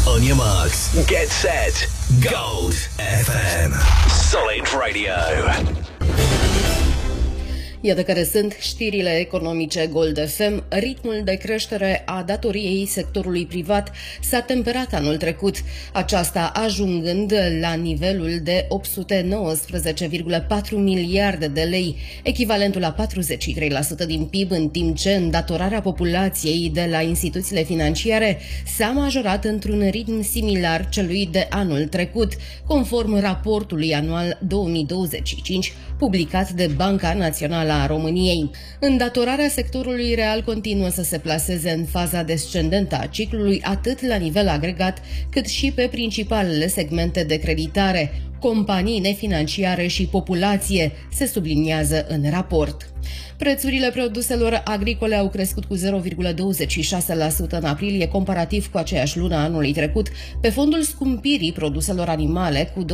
On your marks, get set, Gold FM. Solid Radio. Iată care sunt știrile economice Gold FM. Ritmul de creștere a datoriei sectorului privat s-a temperat anul trecut, aceasta ajungând la nivelul de 819,4 miliarde de lei, echivalentul la 43% din PIB, în timp ce îndatorarea populației de la instituțiile financiare s-a majorat într-un ritm similar celui de anul trecut, conform raportului anual 2025 publicat de Banca Națională a României. Îndatorarea sectorului real continuă să se plaseze în faza descendentă a ciclului, atât la nivel agregat, cât și pe principalele segmente de creditare, companii nefinanciare și populație, se subliniază în raport. Prețurile produselor agricole au crescut cu 0,26% în aprilie, comparativ cu aceeași lună anului trecut, pe fondul scumpirii produselor animale cu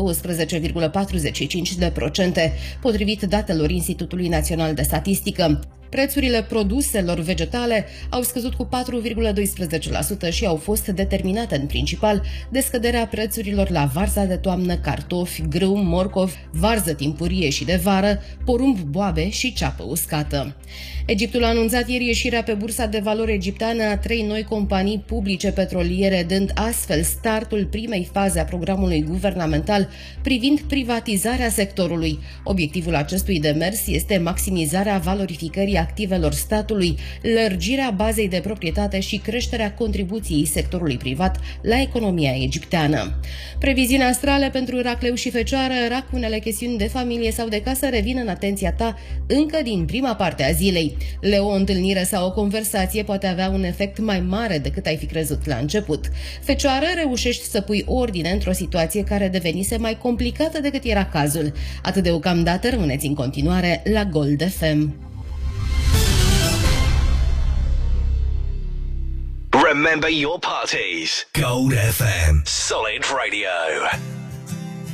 12,45%, potrivit datelor Institutului Național de Statistică. Prețurile produselor vegetale au scăzut cu 4,12% și au fost determinate în principal de scăderea prețurilor la varza de toamnă, cartofi, grâu, morcovi, varză timpurie și de vară, porumb, boabe și ceapă uscată. Egiptul a anunțat ieri ieșirea pe bursa de valori egipteană a 3 noi companii publice petroliere, dând astfel startul primei faze a programului guvernamental privind privatizarea sectorului. Obiectivul acestui demers este maximizarea valorificării activelor statului, lărgirea bazei de proprietate și creșterea contribuției sectorului privat la economia egipteană. Previziuni astrale pentru racleu și fecioară, racunele, chestiuni de familie sau de casă revin în atenția ta încă din prima parte a zilei. O întâlnire sau o conversație poate avea un efect mai mare decât ai fi crezut la început. Fecioară, reușești să pui ordine într-o situație care devenise mai complicată decât era cazul. Atât deocamdată, rămâneți în continuare la Gold FM. Remember your parties. Gold FM. Solid Radio.